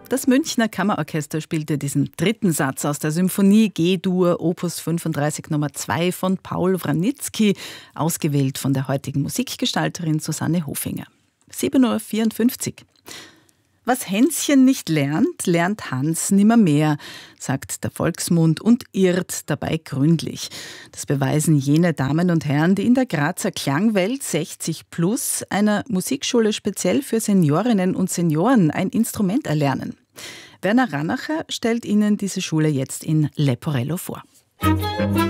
Das Münchner Kammerorchester spielte diesen dritten Satz aus der Symphonie G-Dur Opus 35 Nummer 2 von Paul Wranitzky, ausgewählt von der heutigen Musikgestalterin Susanne Hofinger. 7:54 Uhr. Was Hänschen nicht lernt, lernt Hans nimmermehr, sagt der Volksmund und irrt dabei gründlich. Das beweisen jene Damen und Herren, die in der Grazer Klangwelt 60 Plus, einer Musikschule speziell für Seniorinnen und Senioren, ein Instrument erlernen. Werner Rannacher stellt Ihnen diese Schule jetzt in Leporello vor.